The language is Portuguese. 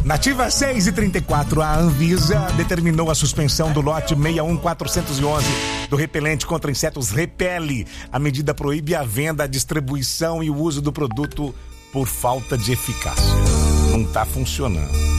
Nativa 6h34, a Anvisa determinou a suspensão do lote 61411 do repelente contra insetos Repele. A medida proíbe a venda, a distribuição e o uso do produto por falta de eficácia. Não está funcionando.